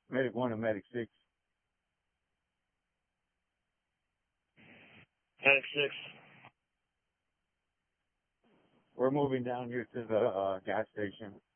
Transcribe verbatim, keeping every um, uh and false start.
Medic one and Medic six. Medic six. We're moving down here to the uh, gas station.